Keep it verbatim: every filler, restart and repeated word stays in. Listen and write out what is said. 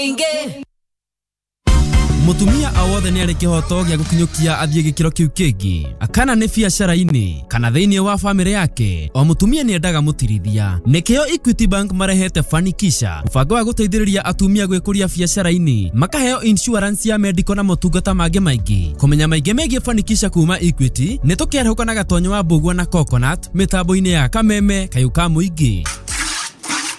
Mutumia awothe ni ari kihoto gya gukinyukia athie gikiro kiu kingi akana ni biacara-ini kana thiini wa family yake o mutumia ni endaga mutirithia nikio Equity Bank marehete Fanikisha mubango wa guteithiriria atumia gwikuria biacara-ini makaheo insurance ya medical na motungata mangi maingi kumenya maingi megie Fanikisha kuma Equity ni tukiarhuka na gatonyo wa mbugua na coconut mitambo-ini ya Kameme Kayuka Muingi.